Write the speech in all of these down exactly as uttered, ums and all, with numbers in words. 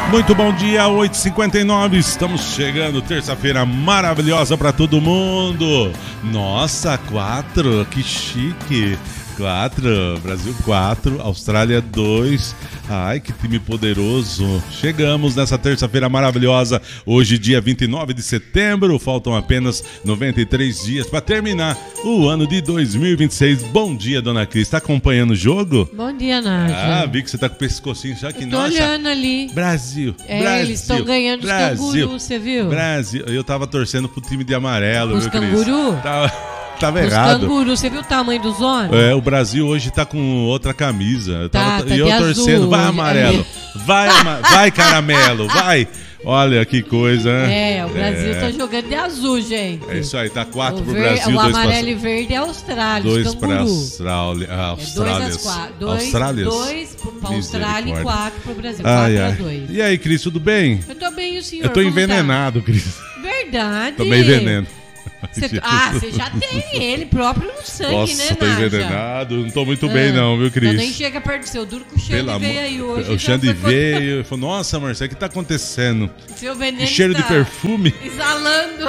Muito bom dia, oito e cinquenta e nove, estamos chegando, terça-feira maravilhosa para todo mundo. Nossa, quatro, que chique. Quatro, Brasil quatro, Austrália dois. Ai, que time poderoso. Chegamos nessa terça-feira maravilhosa. Hoje, dia vinte e nove de setembro. Faltam apenas noventa e três dias para terminar o ano de dois mil e vinte e seis. Bom dia, dona Cris. Tá acompanhando o jogo? Bom dia, Nádia. Ah, vi que você tá com o pescocinho já que eu tô nossa. olhando ali. Brasil. É, Brasil, eles estão ganhando Brasil, os cangurus, você viu? Brasil. Eu tava torcendo pro time de amarelo, Os viu, Cris? canguru? Tava... Tava Os errado. cangurus, você viu o tamanho dos homens? É, o Brasil hoje tá com outra camisa. Eu Tá, tava, tá e eu de torcendo, azul vai hoje. amarelo, vai, ama- vai caramelo, vai. Olha que coisa, né? É, o Brasil é. tá jogando de azul, gente. É isso aí, tá quatro o pro ver- Brasil, o dois amarelo pra... e verde é a Austrália, Dois os pra canguru. Austrália. É Austrália. dois às quatro. Dois, Austrálias? dois pra Austrália e quatro pro Brasil. Ai, quatro a ai. dois. E aí, Cris, tudo bem? Eu tô bem, e o senhor? Eu tô como envenenado, Cris. Tá? Verdade. Tomei veneno. Cê- ah, você já tem ele próprio no sangue, Nossa, né, tô Nádia? envenenado. Não tô muito bem, não, viu, Cris? Então nem chega perto do seu. Duro que o Xande Pelo veio amor- aí hoje. O já Xande foi- veio e falou: nossa, Marcelo, o que tá acontecendo? Seu veneno Que cheiro de está perfume. exalando.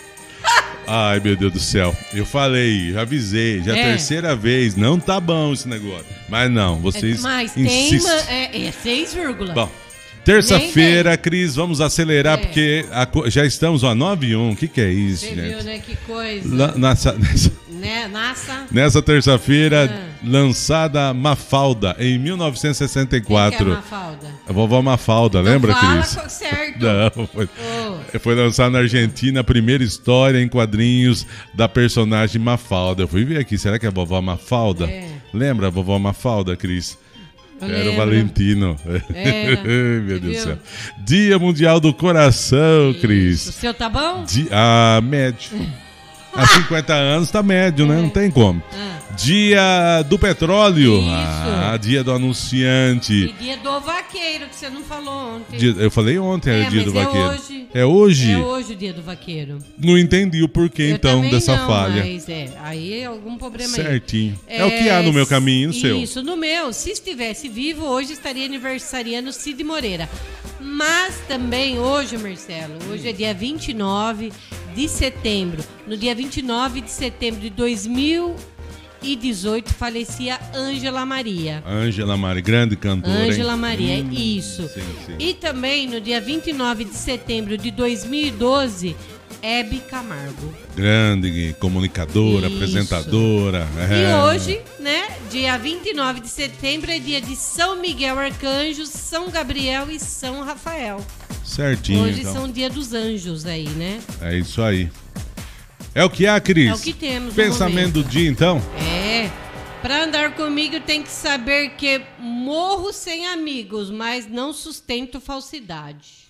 Ai, meu Deus do céu. Eu falei, já avisei, já é a É. terceira vez. Não tá bom esse negócio. Mas não, vocês Mas tem. insistem. ma- É, é seis vírgula. Bom, terça-feira, Cris, vamos acelerar, É. porque a co- já estamos, ó, nove e um. O que que é isso, Você gente? viu, né? Que coisa. La- nessa, nessa, Né? Nassa. nessa terça-feira, Ah. lançada Mafalda, em mil novecentos e sessenta e Quem que é quatro. a Mafalda? A vovó Mafalda, lembra, Fala Cris? co- certo. Não, foi, Oh. foi lançada na Argentina a primeira história em quadrinhos da personagem Mafalda. Eu fui ver aqui, será que é a vovó Mafalda? É. Lembra a vovó Mafalda, Cris? Eu Era o lembro. Valentino. Era. Meu Você Deus do viu? céu. Dia Mundial do Coração, Isso. O Cris. seu tá bom? Di- Ah, médio. Há cinquenta anos tá médio, né? Não tem como. Ah. Dia do Petróleo. Isso. Ah, dia do anunciante. E dia do vaqueiro, que você não falou ontem. Dia- eu falei ontem, É, era dia mas do é vaqueiro. hoje. É hoje? É hoje o dia do vaqueiro. Não entendi o porquê, Eu então, também dessa não, falha. Mas é, aí é algum problema aí. Certinho. É, o que há no meu caminho e no seu. Isso, no meu. Se estivesse vivo, hoje estaria aniversariando Cid Moreira. Mas também hoje, Marcelo, hoje é dia vinte e nove de setembro. No dia vinte e nove de setembro de dois mil e dezoito, falecia Ângela Maria. Ângela Maria, grande cantora. hein? Ângela Maria, Hum, isso. Sim, sim. E também no dia vinte e nove de setembro de dois mil e doze, Hebe Camargo. Grande comunicadora, Isso. apresentadora. E é. hoje, né, dia vinte e nove de setembro é dia de São Miguel Arcanjo, São Gabriel e São Rafael. Certinho, Hoje então. são dia dos anjos aí, né? É isso aí. É o que há, Cris? É o que temos no Pensamento do dia, então? É. Pra andar comigo tem que saber que morro sem amigos, mas não sustento falsidade.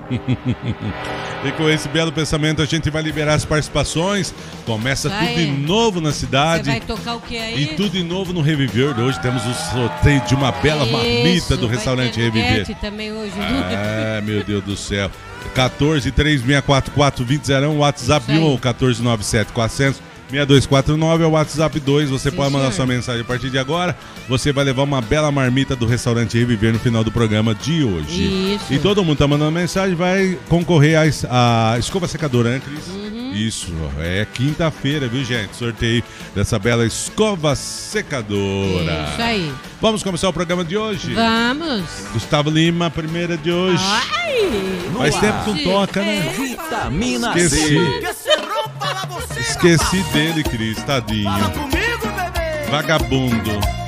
E com esse belo pensamento a gente vai liberar as participações. Começa Vai. tudo de novo na Você cidade. vai tocar o que aí? E tudo de novo no Reviver. Hoje temos o sorteio de uma bela marmita Isso, do vai restaurante ter Reviver. nuggete também hoje. Ah, meu Deus do céu. quatorze, três seis quatro, quatro dois zero um, WhatsApp Isso aí. um, quatorze, nove sete, quatrocentos, seis dois quatro nove é o WhatsApp dois. Você Sim, pode mandar senhor. sua mensagem a partir de agora. Você vai levar uma bela marmita do restaurante Reviver no final do programa de hoje. Isso. E todo mundo tá mandando mensagem, vai concorrer à à escova secadora, né, Cris? Uhum. Isso, é quinta-feira, viu, gente? Sorteio dessa bela escova secadora. Isso aí. Vamos começar o programa de hoje? Vamos. Gustavo Lima, primeira de hoje. Ai! Faz tempo que não toca, né? É, Vitamina Esqueci. C. Que se rompa lá você, Esqueci dele, Cris, tadinho. Fala comigo, bebê. Vagabundo.